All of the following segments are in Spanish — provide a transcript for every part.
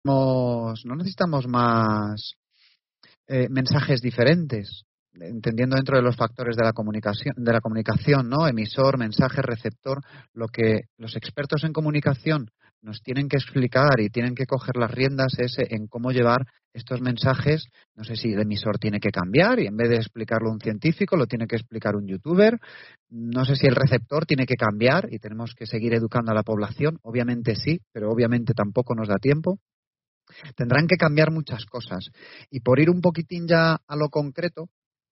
no necesitamos más mensajes diferentes, entendiendo dentro de los factores de la comunicación, ¿no? Emisor, mensaje, receptor. Lo que los expertos en comunicación nos tienen que explicar y tienen que coger las riendas es en cómo llevar estos mensajes. No sé si el emisor tiene que cambiar y en vez de explicarlo un científico lo tiene que explicar un youtuber. No sé si el receptor tiene que cambiar y tenemos que seguir educando a la población. Obviamente sí, pero obviamente tampoco nos da tiempo. Tendrán que cambiar muchas cosas. Y por ir un poquitín ya a lo concreto,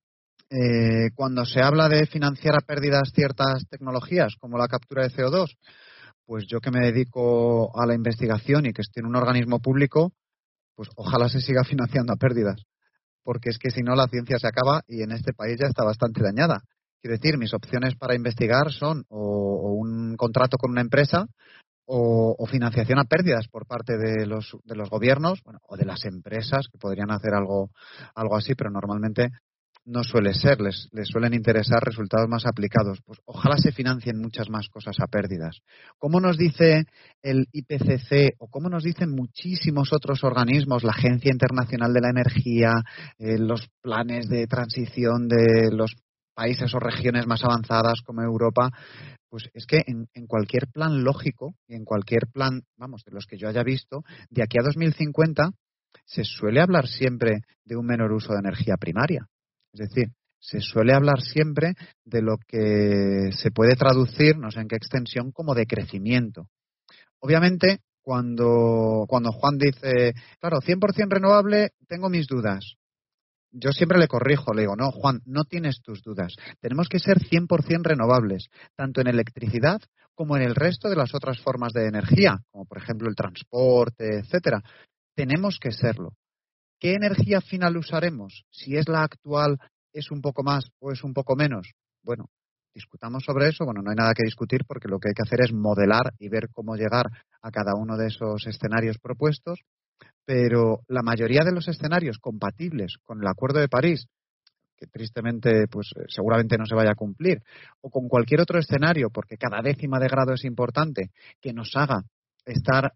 cuando se habla de financiar a pérdidas ciertas tecnologías, como la captura de CO2, pues yo que me dedico a la investigación y que estoy en un organismo público, pues ojalá se siga financiando a pérdidas, porque es que si no la ciencia se acaba y en este país ya está bastante dañada. Quiero decir, mis opciones para investigar son o un contrato con una empresa o financiación a pérdidas por parte de los gobiernos, bueno, o de las empresas que podrían hacer algo así, pero normalmente no suele ser, les suelen interesar resultados más aplicados. Pues ojalá se financien muchas más cosas a pérdidas. ¿Cómo nos dice el IPCC o cómo nos dicen muchísimos otros organismos, la Agencia Internacional de la Energía, los planes de transición de los países o regiones más avanzadas como Europa? Pues es que en cualquier plan lógico y en cualquier plan, vamos, de los que yo haya visto, de aquí a 2050 se suele hablar siempre de un menor uso de energía primaria. Es decir, se suele hablar siempre de lo que se puede traducir, no sé en qué extensión, como decrecimiento. Obviamente, cuando Juan dice, claro, 100% renovable, tengo mis dudas. Yo siempre le corrijo, le digo, no, Juan, no tienes tus dudas. Tenemos que ser 100% renovables, tanto en electricidad como en el resto de las otras formas de energía, como por ejemplo el transporte, etcétera. Tenemos que serlo. ¿Qué energía final usaremos? Si es la actual, ¿es un poco más o es un poco menos? Bueno, discutamos sobre eso. Bueno, no hay nada que discutir porque lo que hay que hacer es modelar y ver cómo llegar a cada uno de esos escenarios propuestos. Pero la mayoría de los escenarios compatibles con el Acuerdo de París, que tristemente pues seguramente no se vaya a cumplir, o con cualquier otro escenario, porque cada décima de grado es importante, que nos haga estar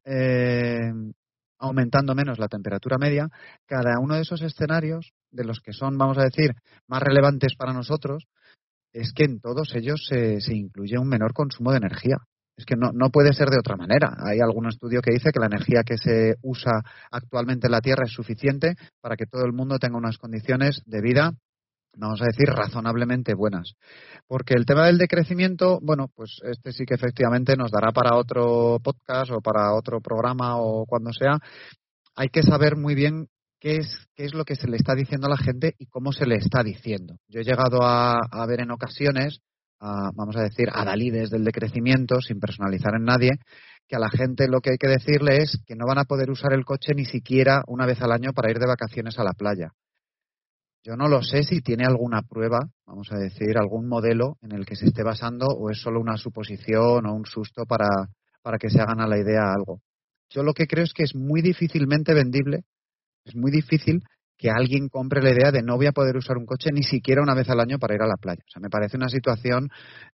aumentando menos la temperatura media, cada uno de esos escenarios, de los que son, vamos a decir, más relevantes para nosotros, es que en todos ellos se incluye un menor consumo de energía. Es que no puede ser de otra manera. Hay algún estudio que dice que la energía que se usa actualmente en la Tierra es suficiente para que todo el mundo tenga unas condiciones de vida, vamos a decir, razonablemente buenas. Porque el tema del decrecimiento, bueno, pues este sí que efectivamente nos dará para otro podcast o para otro programa o cuando sea. Hay que saber muy bien qué es lo que se le está diciendo a la gente y cómo se le está diciendo. Yo he llegado a ver en ocasiones, vamos a decir, adalides del decrecimiento, sin personalizar en nadie, que a la gente lo que hay que decirle es que no van a poder usar el coche ni siquiera una vez al año para ir de vacaciones a la playa. Yo no lo sé si tiene alguna prueba, vamos a decir, algún modelo en el que se esté basando o es solo una suposición o un susto para que se hagan a la idea algo. Yo lo que creo es que es muy difícilmente vendible, es muy difícil que alguien compre la idea de no voy a poder usar un coche ni siquiera una vez al año para ir a la playa. O sea, me parece una situación,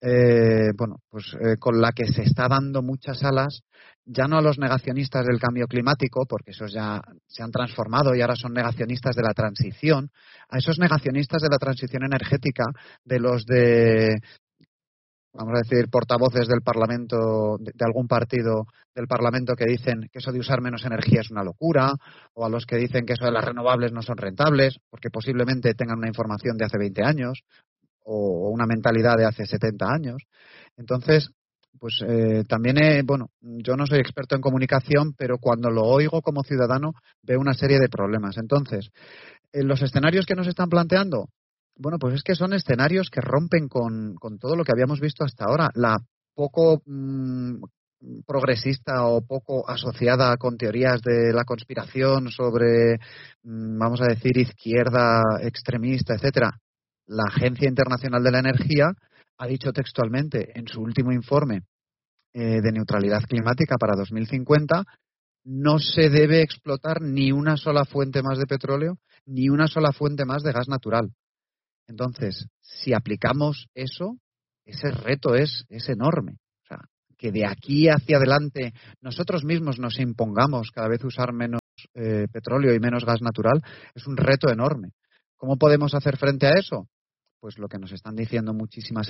con la que se está dando muchas alas, ya no a los negacionistas del cambio climático, porque esos ya se han transformado y ahora son negacionistas de la transición, a esos negacionistas de la transición energética, de los de, vamos a decir, portavoces del Parlamento, de algún partido del Parlamento que dicen que eso de usar menos energía es una locura, o a los que dicen que eso de las renovables no son rentables, porque posiblemente tengan una información de hace 20 años o una mentalidad de hace 70 años. Entonces, pues también, yo no soy experto en comunicación, pero cuando lo oigo como ciudadano veo una serie de problemas. Entonces, los escenarios que nos están planteando, bueno, pues es que son escenarios que rompen con todo lo que habíamos visto hasta ahora. La poco progresista o poco asociada con teorías de la conspiración sobre, vamos a decir, izquierda extremista, etcétera. La Agencia Internacional de la Energía ha dicho textualmente en su último informe de neutralidad climática para 2050 no se debe explotar ni una sola fuente más de petróleo ni una sola fuente más de gas natural. Entonces, si aplicamos eso, ese reto es enorme. O sea, que de aquí hacia adelante nosotros mismos nos impongamos cada vez usar menos petróleo y menos gas natural, es un reto enorme. ¿Cómo podemos hacer frente a eso? Pues lo que nos están diciendo muchísimas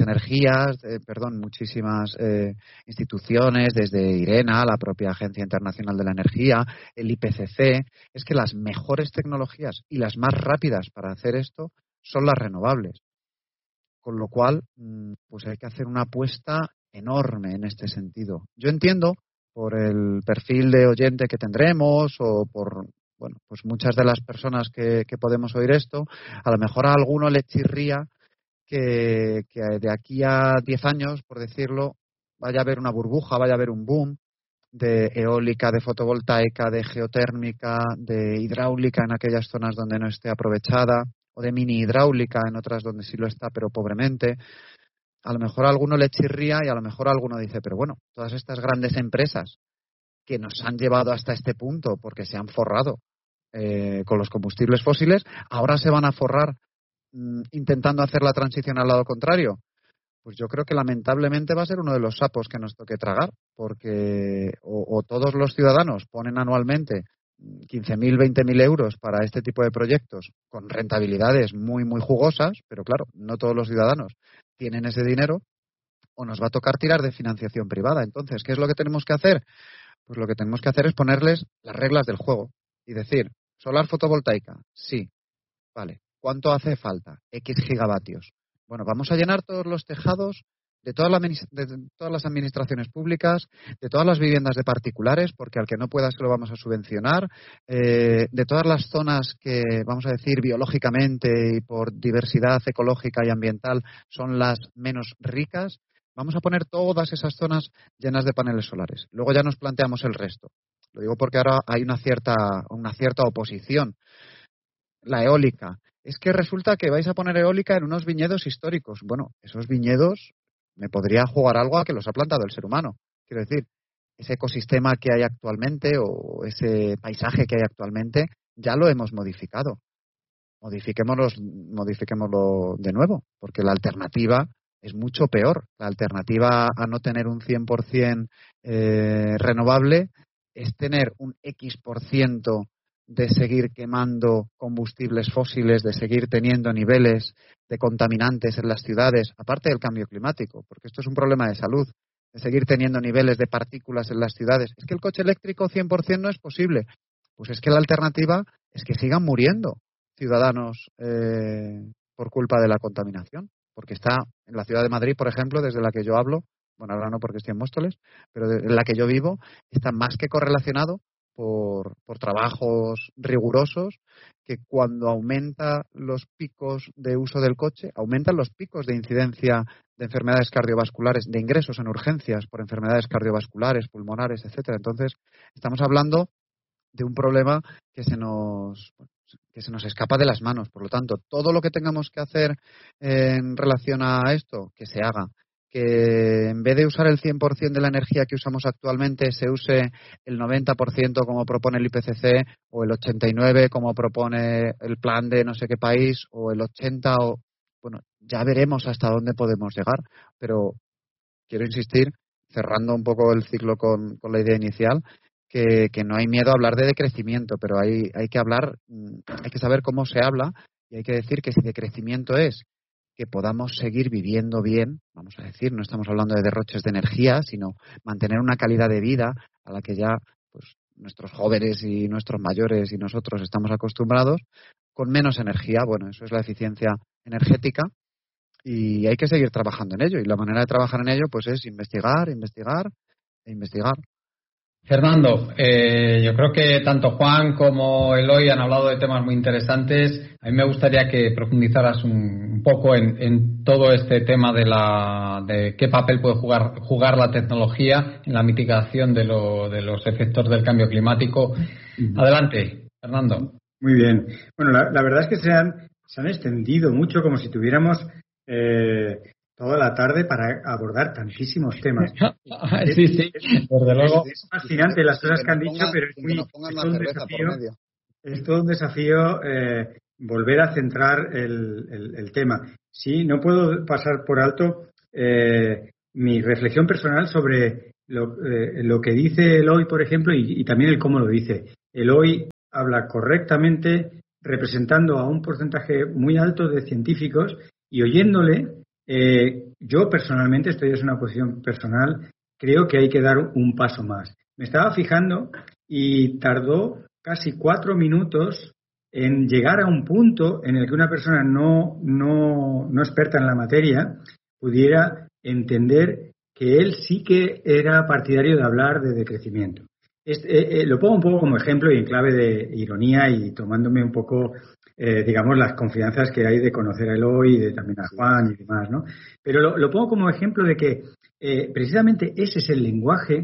muchísimas instituciones, desde IRENA, la propia Agencia Internacional de la Energía, el IPCC, es que las mejores tecnologías y las más rápidas para hacer esto son las renovables. Con lo cual, pues hay que hacer una apuesta enorme en este sentido. Yo entiendo, por el perfil de oyente que tendremos o por pues muchas de las personas que podemos oír esto, a lo mejor a alguno le chirría que de aquí a 10 años, por decirlo, vaya a haber una burbuja, vaya a haber un boom de eólica, de fotovoltaica, de geotérmica, de hidráulica en aquellas zonas donde no esté aprovechada, o de mini hidráulica en otras donde sí lo está, pero pobremente. A lo mejor a alguno le chirría y a lo mejor alguno dice, pero bueno, todas estas grandes empresas que nos han llevado hasta este punto porque se han forrado con los combustibles fósiles, ahora se van a forrar intentando hacer la transición al lado contrario. Pues yo creo que lamentablemente va a ser uno de los sapos que nos toque tragar, porque o todos los ciudadanos ponen anualmente 15.000, 20.000 euros para este tipo de proyectos con rentabilidades muy, muy jugosas, pero claro, no todos los ciudadanos tienen ese dinero, o nos va a tocar tirar de financiación privada. Entonces, ¿qué es lo que tenemos que hacer? Pues lo que tenemos que hacer es ponerles las reglas del juego y decir, solar fotovoltaica, sí, vale. ¿Cuánto hace falta? X gigavatios. Bueno, vamos a llenar todos los tejados de todas las administraciones públicas, de todas las viviendas de particulares, porque al que no pueda se lo vamos a subvencionar, de todas las zonas que, vamos a decir, biológicamente y por diversidad ecológica y ambiental son las menos ricas. Vamos a poner todas esas zonas llenas de paneles solares. Luego ya nos planteamos el resto. Lo digo porque ahora hay una cierta oposición. La eólica. Es que resulta que vais a poner eólica en unos viñedos históricos. Bueno, esos viñedos me podría jugar algo a que los ha plantado el ser humano. Quiero decir, ese ecosistema que hay actualmente o ese paisaje que hay actualmente ya lo hemos modificado. Modifiquémoslo de nuevo, porque la alternativa es mucho peor. La alternativa a no tener un 100% renovable es tener un X% de seguir quemando combustibles fósiles, de seguir teniendo niveles de contaminantes en las ciudades, aparte del cambio climático, porque esto es un problema de salud, de seguir teniendo niveles de partículas en las ciudades. Es que el coche eléctrico 100% no es posible. Pues es que la alternativa es que sigan muriendo ciudadanos por culpa de la contaminación, porque está en la ciudad de Madrid, por ejemplo, desde la que yo hablo, bueno, ahora no porque estoy en Móstoles, pero en la que yo vivo, está más que correlacionado por trabajos rigurosos, que cuando aumenta los picos de uso del coche, aumentan los picos de incidencia de enfermedades cardiovasculares, de ingresos en urgencias por enfermedades cardiovasculares, pulmonares, etcétera. Entonces, estamos hablando de un problema que se nos escapa de las manos. Por lo tanto, todo lo que tengamos que hacer en relación a esto, que se haga. Que en vez de usar el 100% de la energía que usamos actualmente, se use el 90% como propone el IPCC, o el 89% como propone el plan de no sé qué país, o el 80%, bueno, ya veremos hasta dónde podemos llegar. Pero quiero insistir, cerrando un poco el ciclo con la idea inicial, que no hay miedo a hablar de decrecimiento, pero hay que hablar, hay que saber cómo se habla, y hay que decir que si decrecimiento es que podamos seguir viviendo bien, vamos a decir, no estamos hablando de derroches de energía, sino mantener una calidad de vida a la que ya pues nuestros jóvenes y nuestros mayores y nosotros estamos acostumbrados, con menos energía. Bueno, eso es la eficiencia energética, y hay que seguir trabajando en ello, y la manera de trabajar en ello pues es investigar e investigar. Fernando, yo creo que tanto Juan como Eloy han hablado de temas muy interesantes. A mí me gustaría que profundizaras un poco en todo este tema de qué papel puede jugar la tecnología en la mitigación de los efectos del cambio climático. Adelante, Fernando. Muy bien. Bueno, la verdad es que se han extendido mucho, como si tuviéramos toda la tarde para abordar tantísimos temas. Sí, desde luego. Es fascinante las cosas que han dicho, pero es todo un desafío volver a centrar el tema. Sí, no puedo pasar por alto mi reflexión personal sobre lo que dice Eloy, por ejemplo, y también el cómo lo dice. Eloy habla correctamente, representando a un porcentaje muy alto de científicos y oyéndole, yo personalmente, esto ya es una posición personal, creo que hay que dar un paso más. Me estaba fijando y tardó casi 4 minutos en llegar a un punto en el que una persona no experta en la materia pudiera entender que él sí que era partidario de hablar de decrecimiento. Lo pongo un poco como ejemplo y en clave de ironía y tomándome un poco, digamos, las confianzas que hay de conocer a Eloy y de también a Juan y demás, ¿no? Pero lo pongo como ejemplo de que precisamente ese es el lenguaje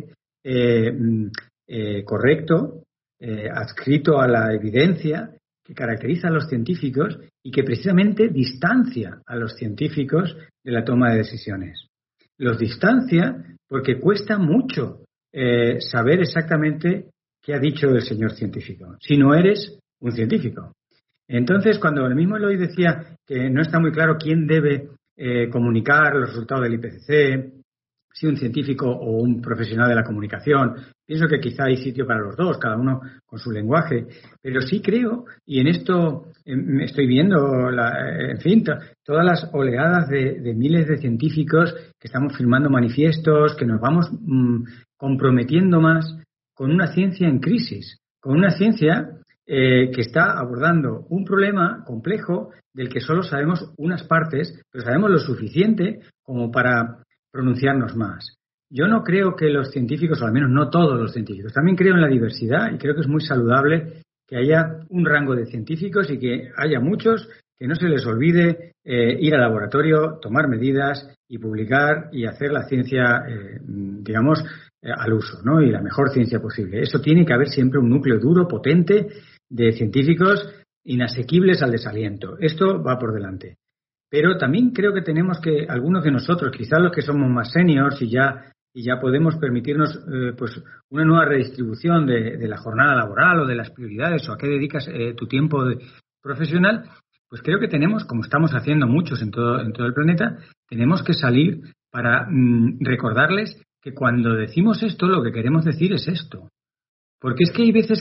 correcto, adscrito a la evidencia, que caracteriza a los científicos y que precisamente distancia a los científicos de la toma de decisiones. Los distancia porque cuesta mucho saber exactamente qué ha dicho el señor científico, si no eres un científico. Entonces, cuando el mismo Eloy decía que no está muy claro quién debe comunicar los resultados del IPCC, si un científico o un profesional de la comunicación, pienso que quizá hay sitio para los dos, cada uno con su lenguaje, pero sí creo, y en esto estoy viendo, en fin, todas las oleadas de miles de científicos que estamos firmando manifiestos, que nos vamos comprometiendo más con una ciencia en crisis, con una ciencia que está abordando un problema complejo del que solo sabemos unas partes, pero sabemos lo suficiente como para pronunciarnos más. Yo no creo que los científicos, o al menos no todos los científicos, también creo en la diversidad y creo que es muy saludable que haya un rango de científicos y que haya muchos que no se les olvide ir al laboratorio, tomar medidas y publicar y hacer la ciencia, digamos, al uso, ¿no? Y la mejor ciencia posible. Eso tiene que haber siempre un núcleo duro, potente, de científicos inasequibles al desaliento. Esto va por delante. Pero también creo que tenemos que, algunos de nosotros, quizás los que somos más seniors y ya podemos permitirnos pues una nueva redistribución de la jornada laboral o de las prioridades o a qué dedicas tu tiempo profesional, pues creo que tenemos, como estamos haciendo muchos en todo el planeta, tenemos que salir para recordarles que cuando decimos esto, lo que queremos decir es esto. Porque es que hay veces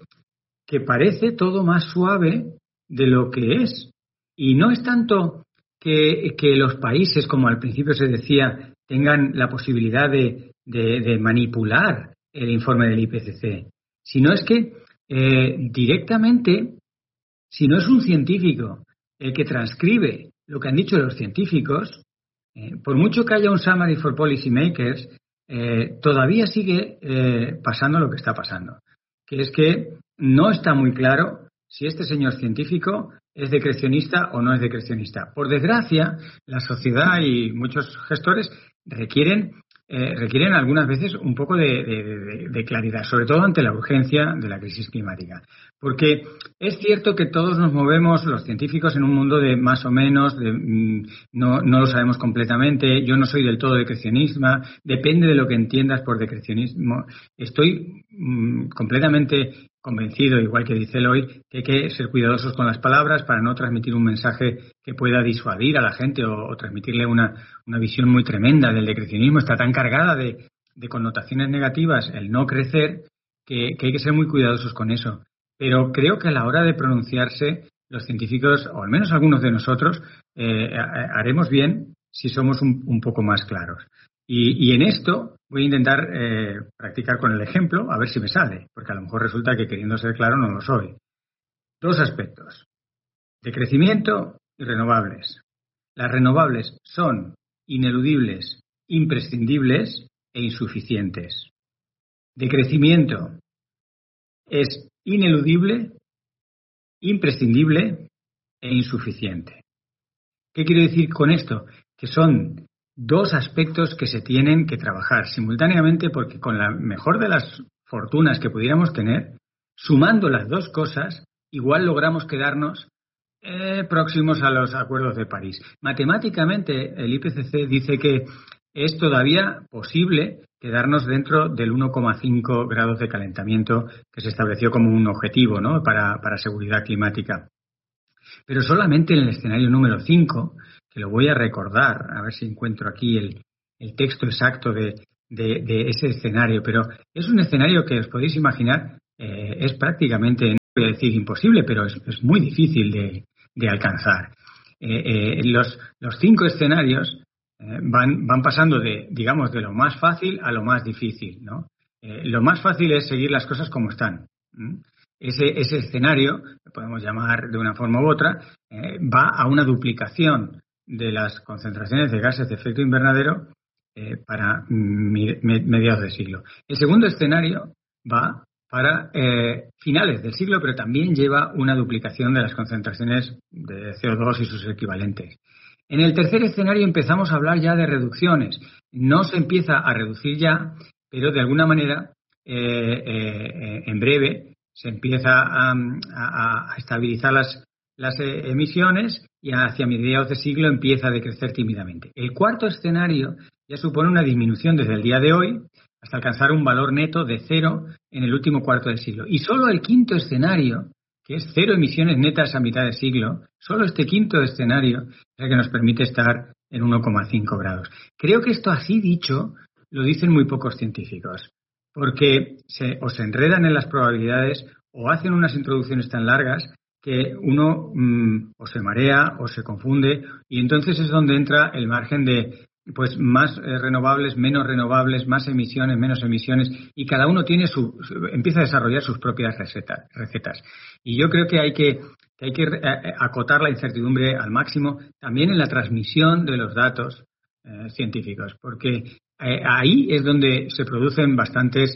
que parece todo más suave de lo que es. Y no es tanto que los países, como al principio se decía, tengan la posibilidad de manipular el informe del IPCC, sino es que directamente, si no es un científico el que transcribe lo que han dicho los científicos, por mucho que haya un Summary for Policy Makers, todavía sigue pasando lo que está pasando, que es que no está muy claro si este señor científico es decrecionista o no es decrecionista. Por desgracia, la sociedad y muchos gestores requieren algunas veces un poco de claridad, sobre todo ante la urgencia de la crisis climática. Porque es cierto que todos nos movemos, los científicos, en un mundo de más o menos, no lo sabemos completamente, yo no soy del todo decrecionista, depende de lo que entiendas por decrecionismo. Estoy completamente convencido, igual que dice Eloy, que hay que ser cuidadosos con las palabras para no transmitir un mensaje que pueda disuadir a la gente o transmitirle una visión muy tremenda del decrecionismo. Está tan cargada de connotaciones negativas el no crecer que hay que ser muy cuidadosos con eso. Pero creo que a la hora de pronunciarse, los científicos, o al menos algunos de nosotros, haremos bien si somos un poco más claros. Y en esto voy a intentar practicar con el ejemplo, a ver si me sale, porque a lo mejor resulta que queriendo ser claro no lo soy. 2 aspectos: decrecimiento y renovables. Las renovables son ineludibles, imprescindibles e insuficientes. Decrecimiento es ineludible, imprescindible e insuficiente. ¿Qué quiero decir con esto? Que son 2 aspectos que se tienen que trabajar simultáneamente, porque con la mejor de las fortunas que pudiéramos tener, sumando las 2 cosas, igual logramos quedarnos próximos a los acuerdos de París. Matemáticamente, el IPCC dice que es todavía posible quedarnos dentro del 1,5 grados de calentamiento que se estableció como un objetivo, ¿no?, para seguridad climática. Pero solamente en el escenario número 5, que lo voy a recordar, a ver si encuentro aquí el texto exacto de ese escenario, pero es un escenario que os podéis imaginar, es prácticamente voy a decir imposible, pero es muy difícil de alcanzar. Los 5 escenarios van pasando de lo más fácil a lo más difícil, ¿no? Lo más fácil es seguir las cosas como están. Ese escenario, lo podemos llamar de una forma u otra, va a una duplicación de las concentraciones de gases de efecto invernadero para mediados de siglo. El segundo escenario va para finales del siglo, pero también lleva una duplicación de las concentraciones de CO2 y sus equivalentes. En el tercer escenario empezamos a hablar ya de reducciones. No se empieza a reducir ya, pero de alguna manera, en breve, se empieza a estabilizar las emisiones y hacia mediados de siglo empieza a decrecer tímidamente. El cuarto escenario ya supone una disminución desde el día de hoy hasta alcanzar un valor neto de 0 en el último cuarto del siglo. Y solo el quinto escenario, que es 0 emisiones netas a mitad de siglo, solo este quinto escenario es el que nos permite estar en 1,5 grados. Creo que esto así dicho lo dicen muy pocos científicos, porque se enredan en las probabilidades o hacen unas introducciones tan largas que uno o se marea o se confunde, y entonces es donde entra el margen de más renovables, menos renovables, más emisiones, menos emisiones, y cada uno tiene empieza a desarrollar sus propias recetas. Y yo creo que hay que acotar la incertidumbre al máximo también en la transmisión de los datos científicos, porque ahí es donde se producen bastantes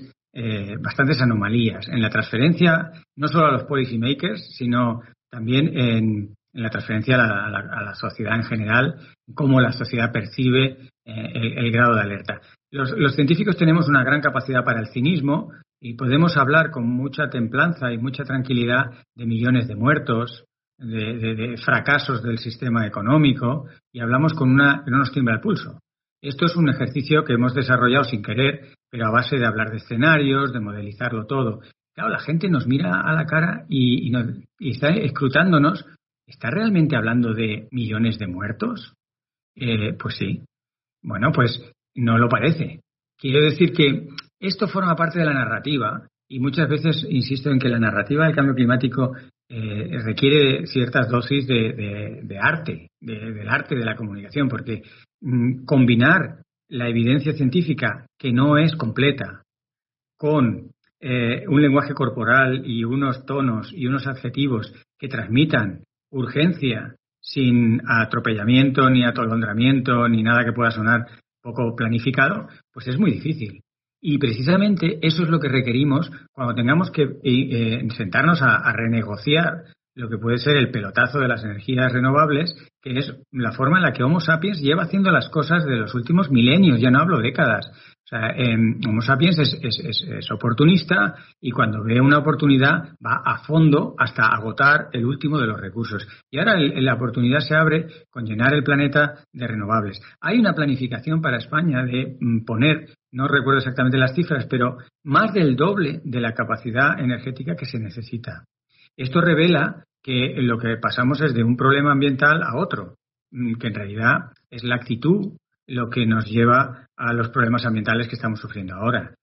anomalías en la transferencia, no solo a los policy makers, sino también en la transferencia a la sociedad en general, cómo la sociedad percibe el grado de alerta. Los científicos tenemos una gran capacidad para el cinismo y podemos hablar con mucha templanza y mucha tranquilidad de millones de muertos, de fracasos del sistema económico, y hablamos que no nos tiembla el pulso. Esto es un ejercicio que hemos desarrollado sin querer, pero a base de hablar de escenarios, de modelizarlo todo. Claro, la gente nos mira a la cara y está escrutándonos. ¿Está realmente hablando de millones de muertos? Pues sí. Bueno, pues no lo parece. Quiero decir que esto forma parte de la narrativa, y muchas veces insisto en que la narrativa del cambio climático requiere ciertas dosis de arte, del arte de la comunicación, porque combinar la evidencia científica, que no es completa, con un lenguaje corporal y unos tonos y unos adjetivos que transmitan urgencia sin atropellamiento, ni atolondramiento, ni nada que pueda sonar poco planificado, pues es muy difícil. Y precisamente eso es lo que requerimos cuando tengamos que sentarnos a renegociar lo que puede ser el pelotazo de las energías renovables, que es la forma en la que Homo sapiens lleva haciendo las cosas de los últimos milenios, ya no hablo décadas. O sea, Homo sapiens es oportunista, y cuando ve una oportunidad va a fondo hasta agotar el último de los recursos. Y ahora la oportunidad se abre con llenar el planeta de renovables. Hay una planificación para España de poner, no recuerdo exactamente las cifras, pero más del doble de la capacidad energética que se necesita. Esto revela que lo que pasamos es de un problema ambiental a otro, que en realidad es la actitud lo que nos lleva a los problemas ambientales que estamos sufriendo ahora.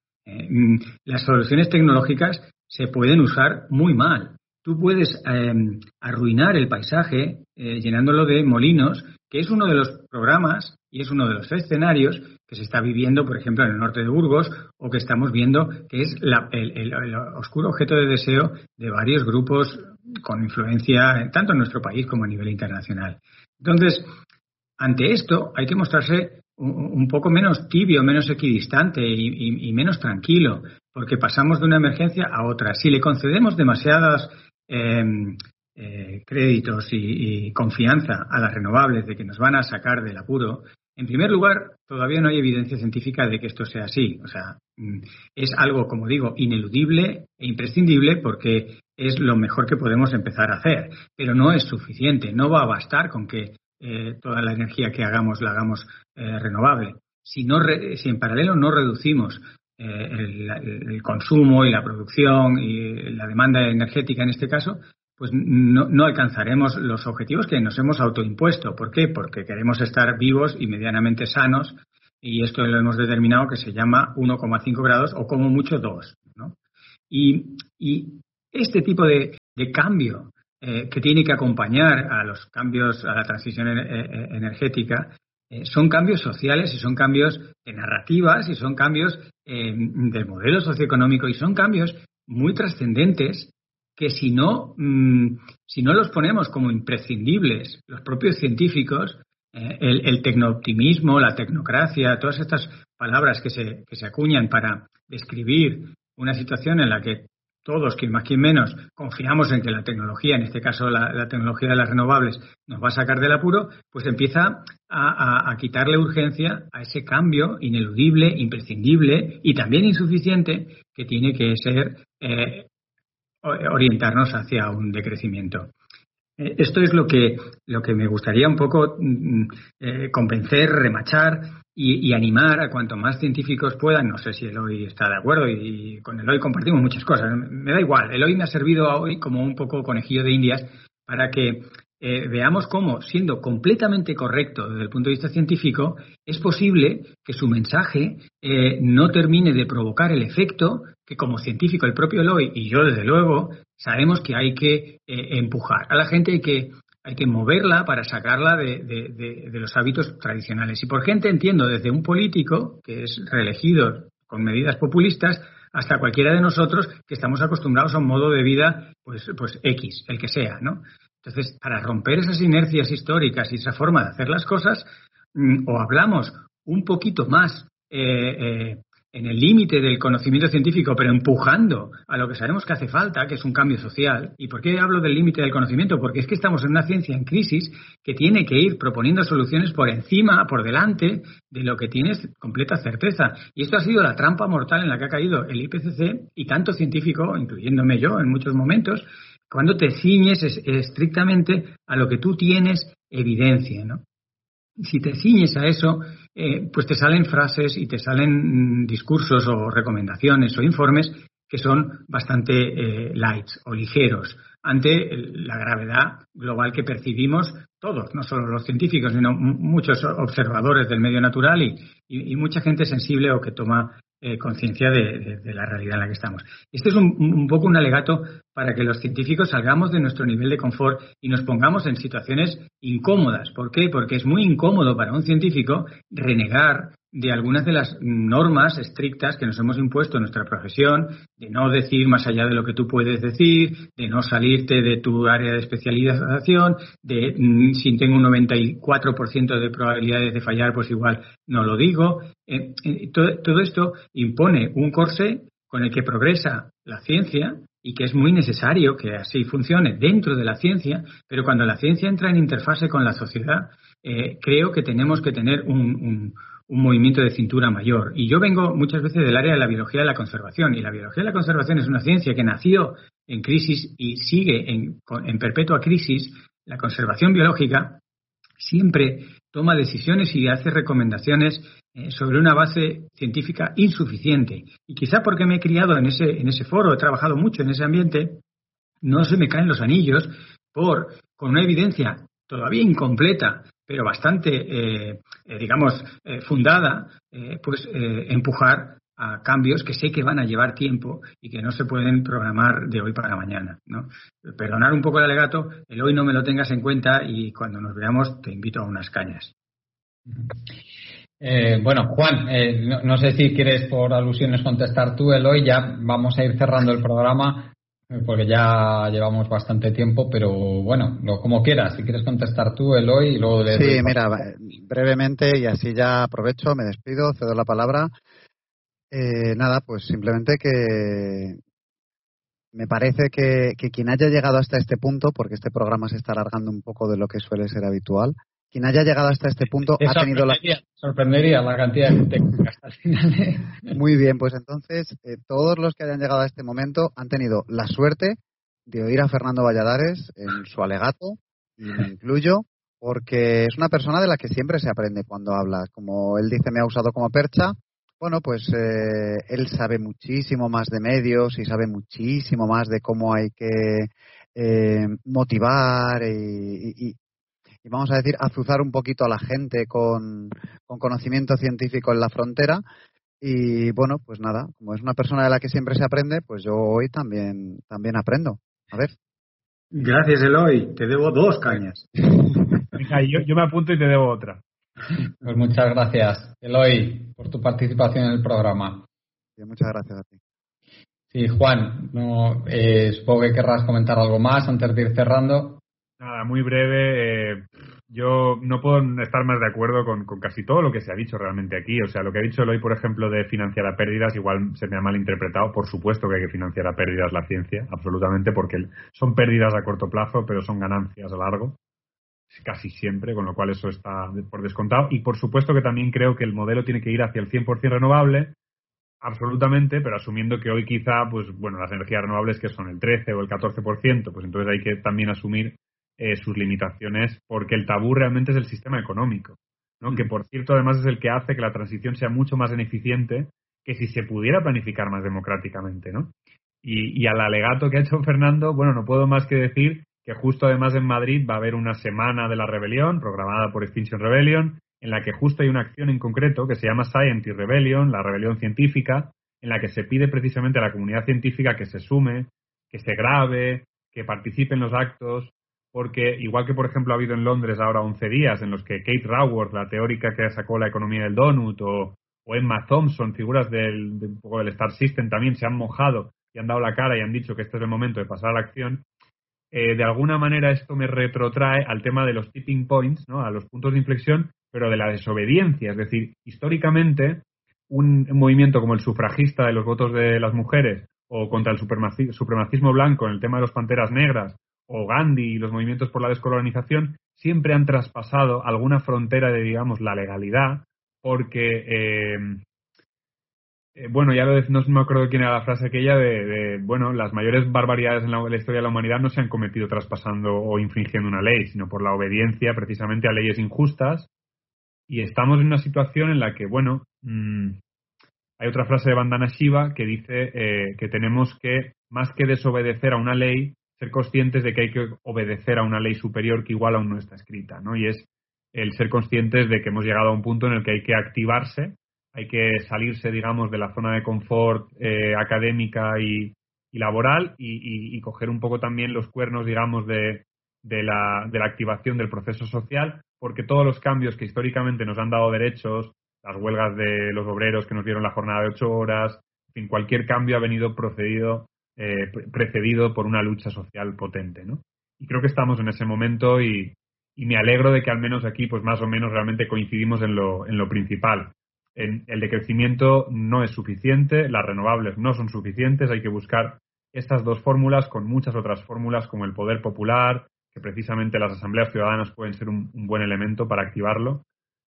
Las soluciones tecnológicas se pueden usar muy mal. Tú puedes arruinar el paisaje llenándolo de molinos, que es uno de los programas y es uno de los escenarios que se está viviendo, por ejemplo, en el norte de Burgos, o que estamos viendo que es el oscuro objeto de deseo de varios grupos con influencia tanto en nuestro país como a nivel internacional. Entonces, ante esto hay que mostrarse un poco menos tibio, menos equidistante y menos tranquilo, porque pasamos de una emergencia a otra. Si le concedemos demasiados créditos y confianza a las renovables de que nos van a sacar del apuro, en primer lugar, todavía no hay evidencia científica de que esto sea así. O sea, es algo, como digo, ineludible e imprescindible, porque es lo mejor que podemos empezar a hacer. Pero no es suficiente, no va a bastar con que toda la energía que hagamos la hagamos renovable. Si en paralelo no reducimos el consumo y la producción y la demanda energética en este caso, pues no alcanzaremos los objetivos que nos hemos autoimpuesto. ¿Por qué? Porque queremos estar vivos y medianamente sanos, y esto lo hemos determinado que se llama 1,5 grados o como mucho 2, ¿no? Y este tipo de de cambio que tiene que acompañar a los cambios, a la transición energética, son cambios sociales y son cambios de narrativas y son cambios del modelo socioeconómico y son cambios muy trascendentes que si no los ponemos como imprescindibles, los propios científicos, el tecnooptimismo, la tecnocracia, todas estas palabras que se acuñan para describir una situación en la que todos, quien más quien menos, confiamos en que la tecnología, en este caso la tecnología de las renovables, nos va a sacar del apuro, pues empieza a quitarle urgencia a ese cambio ineludible, imprescindible y también insuficiente que tiene que ser orientarnos hacia un decrecimiento. Esto es lo que me gustaría un poco convencer, remachar y animar a cuanto más científicos puedan. No sé si Eloy está de acuerdo y con Eloy compartimos muchas cosas. Me da igual. Eloy me ha servido hoy como un poco conejillo de indias para que veamos cómo, siendo completamente correcto desde el punto de vista científico, es posible que su mensaje no termine de provocar el efecto que como científico el propio Eloy y yo desde luego sabemos que hay que empujar a la gente, hay que moverla para sacarla de los hábitos tradicionales. Y por gente entiendo desde un político que es reelegido con medidas populistas hasta cualquiera de nosotros que estamos acostumbrados a un modo de vida pues X, el que sea, ¿no? Entonces, para romper esas inercias históricas y esa forma de hacer las cosas, o hablamos un poquito más en el límite del conocimiento científico, pero empujando a lo que sabemos que hace falta, que es un cambio social. ¿Y por qué hablo del límite del conocimiento? Porque es que estamos en una ciencia en crisis que tiene que ir proponiendo soluciones por encima, por delante de lo que tienes completa certeza. Y esto ha sido la trampa mortal en la que ha caído el IPCC y tanto científico, incluyéndome yo en muchos momentos, cuando te ciñes estrictamente a lo que tú tienes evidencia, ¿no? Si te ciñes a eso, pues te salen frases y te salen discursos o recomendaciones o informes que son bastante light o ligeros ante la gravedad global que percibimos todos, no solo los científicos, sino muchos observadores del medio natural y mucha gente sensible o que toma conciencia de la realidad en la que estamos. Este es un poco un alegato para que los científicos salgamos de nuestro nivel de confort y nos pongamos en situaciones incómodas. ¿Por qué? Porque es muy incómodo para un científico renegar de algunas de las normas estrictas que nos hemos impuesto en nuestra profesión, de no decir más allá de lo que tú puedes decir, de no salirte de tu área de especialización, de si tengo un 94% de probabilidades de fallar, pues igual no lo digo. Todo esto impone un corsé con el que progresa la ciencia y que es muy necesario que así funcione dentro de la ciencia, pero cuando la ciencia entra en interfase con la sociedad, creo que tenemos que tener un movimiento de cintura mayor. Y yo vengo muchas veces del área de la biología de la conservación, y la biología de la conservación es una ciencia que nació en crisis y sigue en perpetua crisis. La conservación biológica siempre toma decisiones y hace recomendaciones sobre una base científica insuficiente. Y quizá porque me he criado en ese foro, he trabajado mucho en ese ambiente, no se me caen los anillos con una evidencia todavía incompleta, pero bastante, fundada, empujar a cambios que sé que van a llevar tiempo y que no se pueden programar de hoy para mañana, ¿no? Perdonar un poco el alegato, el hoy no me lo tengas en cuenta y cuando nos veamos te invito a unas cañas. Juan, no sé si quieres por alusiones contestar tú, Eloy, ya vamos a ir cerrando el programa porque ya llevamos bastante tiempo, pero bueno, como quieras, si quieres contestar tú, Eloy, y luego le... Sí, mira, brevemente y así ya aprovecho, me despido, cedo la palabra. Nada, pues simplemente que me parece que quien haya llegado hasta este punto, porque este programa se está alargando un poco de lo que suele ser habitual, quien haya llegado hasta este punto ha tenido la... Sorprendería la cantidad de gente que hasta el final. Muy bien, pues entonces todos los que hayan llegado a este momento han tenido la suerte de oír a Fernando Valladares en su alegato, y me incluyo, porque es una persona de la que siempre se aprende cuando habla. Como él dice, me ha usado como percha. Bueno, pues él sabe muchísimo más de medios y sabe muchísimo más de cómo hay que motivar y vamos a decir, azuzar un poquito a la gente con conocimiento científico en la frontera. Y bueno, pues nada, como es una persona de la que siempre se aprende, pues yo hoy también aprendo. A ver. Gracias, Eloy. Te debo 2 cañas. Venga, yo me apunto y te debo otra. Pues muchas gracias, Eloy, por tu participación en el programa. Sí, muchas gracias a ti. Sí, Juan, supongo que querrás comentar algo más antes de ir cerrando. Nada, muy breve. Yo no puedo estar más de acuerdo con casi todo lo que se ha dicho realmente aquí. O sea, lo que ha dicho Eloy, por ejemplo, de financiar a pérdidas, igual se me ha malinterpretado. Por supuesto que hay que financiar a pérdidas la ciencia, absolutamente, porque son pérdidas a corto plazo, pero son ganancias a largo, casi siempre, con lo cual eso está por descontado. Y por supuesto que también creo que el modelo tiene que ir hacia el 100% renovable, absolutamente, pero asumiendo que hoy quizá, pues bueno, las energías renovables que son el 13 o el 14%, pues entonces hay que también asumir sus limitaciones, porque el tabú realmente es el sistema económico, ¿no? Que por cierto además es el que hace que la transición sea mucho más ineficiente que si se pudiera planificar más democráticamente, ¿no? Y al alegato que ha hecho Fernando, bueno, no puedo más que decir que justo además en Madrid va a haber una semana de la rebelión programada por Extinction Rebellion, en la que justo hay una acción en concreto que se llama Scientist Rebellion, la rebelión científica, en la que se pide precisamente a la comunidad científica que se sume, que se grabe, que participe en los actos, porque igual que por ejemplo ha habido en Londres ahora 11 días en los que Kate Raworth, la teórica que sacó la economía del donut, o Emma Thompson, figuras un poco del Star System, también se han mojado y han dado la cara y han dicho que este es el momento de pasar a la acción. De alguna manera esto me retrotrae al tema de los tipping points, ¿no? A los puntos de inflexión, pero de la desobediencia. Es decir, históricamente un movimiento como el sufragista de los votos de las mujeres, o contra el supremacismo blanco en el tema de los panteras negras, o Gandhi y los movimientos por la descolonización, siempre han traspasado alguna frontera de, digamos, la legalidad, porque bueno, no me acuerdo quién era la frase aquella bueno, las mayores barbaridades en la historia de la humanidad no se han cometido traspasando o infringiendo una ley, sino por la obediencia precisamente a leyes injustas. Y estamos en una situación en la que, bueno, hay otra frase de Vandana Shiva que dice que tenemos que, más que desobedecer a una ley, ser conscientes de que hay que obedecer a una ley superior que igual aún no está escrita, ¿no? Y es el ser conscientes de que hemos llegado a un punto en el que hay que activarse, hay que salirse, digamos, de la zona de confort académica y laboral y coger un poco también los cuernos, digamos, de la activación del proceso social, porque todos los cambios que históricamente nos han dado derechos, las huelgas de los obreros que nos dieron la jornada de 8 horas, en fin, cualquier cambio ha venido precedido por una lucha social potente, ¿no? Y creo que estamos en ese momento y me alegro de que al menos aquí, pues más o menos realmente coincidimos en lo principal. El decrecimiento no es suficiente, las renovables no son suficientes, hay que buscar estas dos fórmulas con muchas otras fórmulas como el poder popular, que precisamente las asambleas ciudadanas pueden ser un buen elemento para activarlo,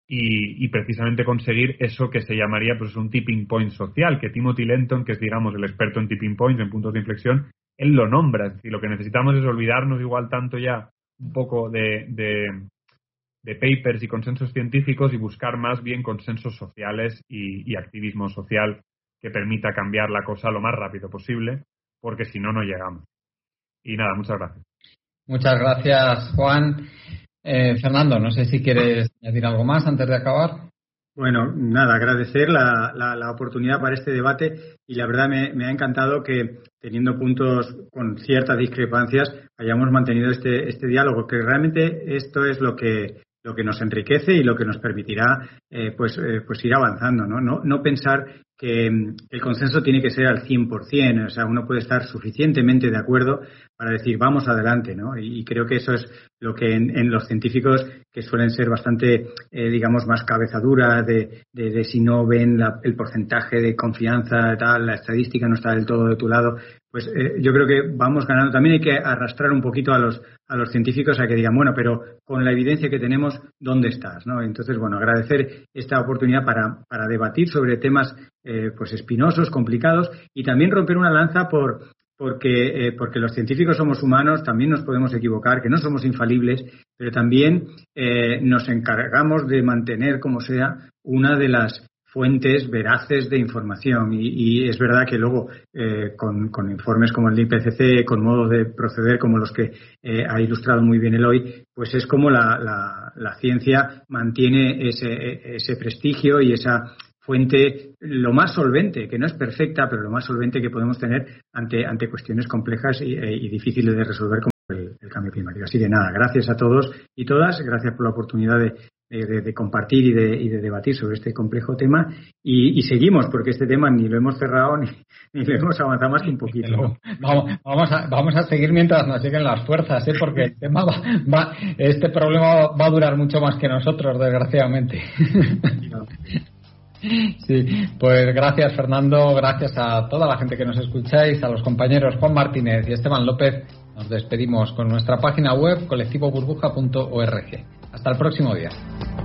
y precisamente conseguir eso que se llamaría pues un tipping point social, que Timothy Lenton, que es digamos el experto en tipping points, en puntos de inflexión, él lo nombra. Es decir, lo que necesitamos es olvidarnos igual tanto ya un poco de papers y consensos científicos y buscar más bien consensos sociales y activismo social que permita cambiar la cosa lo más rápido posible, porque si no, no llegamos. Y nada, muchas gracias. Muchas gracias, Juan. Fernando, no sé si quieres añadir algo más antes de acabar. Bueno, nada, agradecer la oportunidad para este debate y la verdad me ha encantado que teniendo puntos con ciertas discrepancias hayamos mantenido este diálogo, que realmente esto es lo que nos enriquece y lo que nos permitirá pues ir avanzando, ¿no? No pensar que el consenso tiene que ser al 100%, o sea, uno puede estar suficientemente de acuerdo para decir vamos adelante, ¿no? Y creo que eso es lo que en los científicos que suelen ser bastante, digamos, más cabezadura de si no ven el porcentaje de confianza, tal, la estadística no está del todo de tu lado, pues yo creo que vamos ganando. También hay que arrastrar un poquito a los científicos a que digan, bueno, pero con la evidencia que tenemos, ¿dónde estás? ¿No? Entonces, bueno, agradecer esta oportunidad para debatir sobre temas pues espinosos, complicados, y también romper una lanza porque los científicos somos humanos, también nos podemos equivocar, que no somos infalibles, pero también nos encargamos de mantener, como sea, una de las fuentes veraces de información y es verdad que luego con informes como el de IPCC, con modos de proceder como los que ha ilustrado muy bien Eloy, pues es como la ciencia mantiene ese prestigio y esa fuente lo más solvente, que no es perfecta, pero lo más solvente que podemos tener ante cuestiones complejas y difíciles de resolver como cambio climático. Así que nada, gracias a todos y todas, gracias por la oportunidad de compartir y de debatir sobre este complejo tema y seguimos, porque este tema ni lo hemos cerrado ni lo hemos avanzado más que un poquito, ¿no? Vamos a seguir mientras nos lleguen las fuerzas, porque el tema este problema va a durar mucho más que nosotros, desgraciadamente. Sí, pues gracias Fernando, gracias a toda la gente que nos escucháis, a los compañeros Juan Martínez y Esteban López. Nos despedimos con nuestra página web colectivoburbuja.org. Hasta el próximo día.